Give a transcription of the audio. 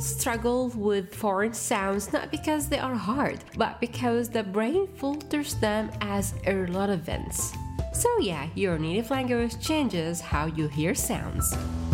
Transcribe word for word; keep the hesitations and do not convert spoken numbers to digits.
struggle with foreign sounds not because they are hard, but because the brain filters them as irrelevant. So yeah, your native language changes how you hear sounds.